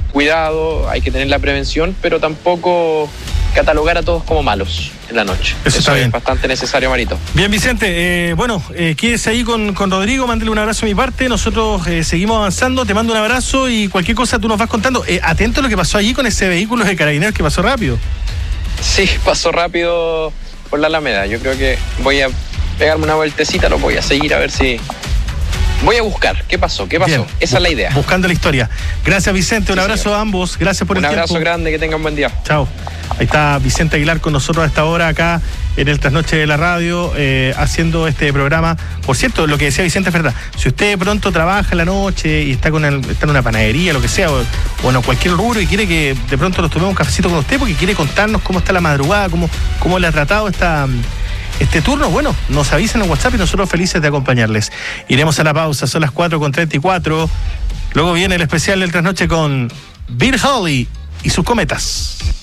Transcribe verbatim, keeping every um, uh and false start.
cuidado, hay que tener la prevención, pero tampoco catalogar a todos como malos en la noche. Eso, Eso está es bien. bastante necesario, Marito. Bien, Vicente, eh, bueno, eh, quédese ahí con, con Rodrigo, mándale un abrazo a mi parte, nosotros eh, seguimos avanzando, te mando un abrazo y cualquier cosa tú nos vas contando. Eh, atento a lo que pasó allí con ese vehículo de Carabineros que pasó rápido. Sí, pasó rápido por la Alameda. Yo creo que voy a pegarme una vueltecita, lo voy a seguir a ver si... Voy a buscar. ¿Qué pasó? ¿Qué pasó? Bien. Esa es la idea. Buscando la historia. Gracias, Vicente. Un sí, abrazo señor. a ambos. Gracias por un el tiempo. Un abrazo grande. Que tengan buen día. Chao. Ahí está Vicente Aguilar con nosotros a esta hora acá en el Trasnoche de la Radio, eh, haciendo este programa. Por cierto, lo que decía Vicente es verdad. Si usted de pronto trabaja en la noche y está, con el, está en una panadería, lo que sea, o bueno, cualquier rubro y quiere que de pronto nos tomemos un cafecito con usted porque quiere contarnos cómo está la madrugada, cómo, cómo le ha tratado esta... Este turno, bueno, nos avisan en WhatsApp y nosotros felices de acompañarles. Iremos a la pausa, son las cuatro con treinta y cuatro. Luego viene el especial del Trasnoche con Bill Holly y sus cometas.